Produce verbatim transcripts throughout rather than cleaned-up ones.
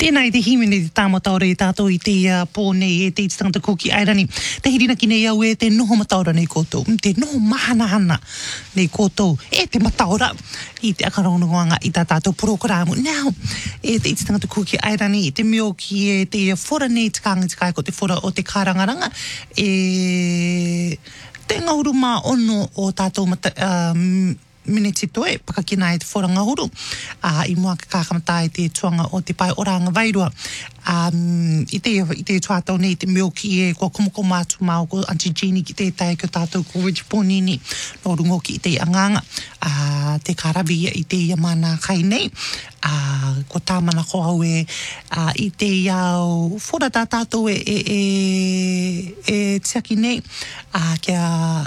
Tēnā i te himene te tāmataora i tātou i te uh, pōnei e te ititangata Kuki Airani. Te hirina ki nei au e te noho mataora nei koutou. Te noho mahanahana nei koutou. E te mataora i te akarongoanga i tā tātou porokoramu. Now, e te ititangata Kuki Airani i te meo ki e te whora nei tikanga tikai ko te whora o te kārangaranga. E te ngauru mā ono o tātou mata... Um, miniti toe, pakakina e te whoranga huru, uh, i mua ka kākamata e te tuanga o te pai oranga vairua. Um, I te, i te tuatau nei te meo ki e kua komoko mātu māu ko Auntie Jeannie ki te tai ko tātou ko Rich Ponini, no rungo ki i te anganga, uh, te karabi i te iamana kai nei, uh, ko tāmana ko au e uh, i te iau whora tā tātou e, e, e, e tiaki nei, uh, kia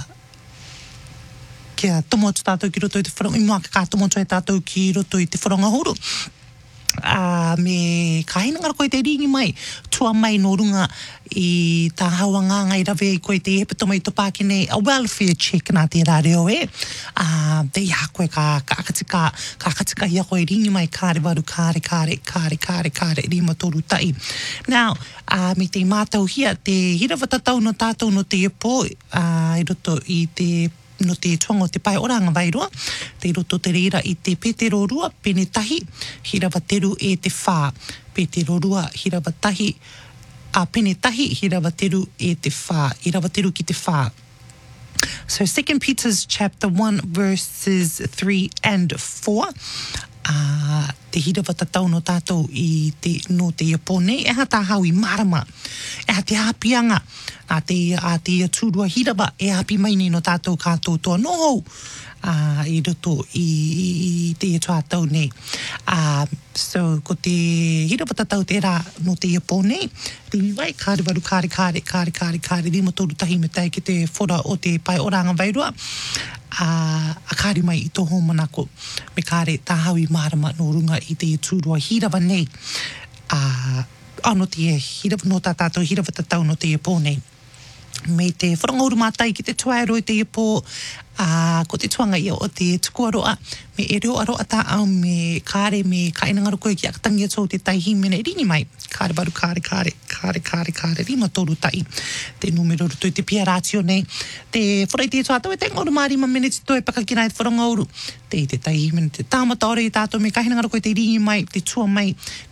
kia tomo atu tātou ki roto i te wharonga, i mua ka tomo atu e tātou ki roto i te wharonga huru. Uh, me ka hinangara koe te ringi mai, tua mai no runga i tā hauanganga i rawe i koe te hepatoma i topaki nei, a welfare check nā te rāreo e. Uh, te iha koe ka, ka akatika, ka akatika ia koe ringi mai kāre waru, kāre, kāre, kāre, kāre, kāre, rima toru tai. Now, uh, me te mātau hia, te hirawatatau no tātou no te epo, uh, i roto i te no te tuanga o te pai oranga vairua, te roto te reira i te petero rua, pene tahi, hirawa teru e te whā. Petero rua, hirawa tahi, a pene tahi, hirawa teru e te whā. Hirawa teru ki te whā. So Second Peter chapter one verses three and four. Uh, te hirawa tatau no tātou i te, no te Iapone, e ha tā hau i marama, e ha te hapianga, a te, a te tūrua hirawa, e hapi mai nei no tātou kātou toa noho, uh, i roto i, i te tātou nei. Uh, so, ko te hirawa tatau te rā no te Iapone, ringi wai, kāre waru, kāre, kāre, kāre, kāre, kāre, rima toru tahi me tai ki te whora o te pai oranga vairua, Uh, a kāre mai i toho manako me kāre tāhau i marama no runga i te tūrua hirawa nei uh, ano te hirawa no tā tātou hirawa tatau no te epo nei me te wharangauru mātai ki te tuaero i te epo uh, ko te tuanga ia o te tukuaroa me e reo aroa tā au me kāre me kainangaro koe ki akatangi ato te tai himene rini mai kāre waru kāre kāre kāre kāre kāre rima toru tai te numero ruto i te pia ratio nei te wharai te tuatau e te ngauru mārima meneti toi pakakina e te wharangauru te i te tai himene te tāmataore i tātou me kainangaro koe te rini mai te tua mai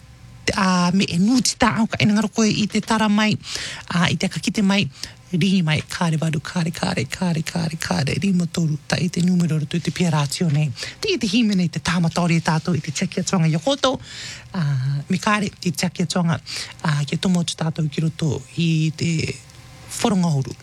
uh, me e nuti tā au kainangaro koe i te tara mai uh, i te kakite mai ringi mai, kāre waru, kāre, kāre, kāre, kāre, kāre, rima toru, ta i te numero rutu i te pia ratio nei. Te i te himene i te tāmataore i tātou i te tiakia tonga i koto, uh, me kāre i te tiakia tonga uh, ki tomo atu tātou ki roto i te whoronga huru.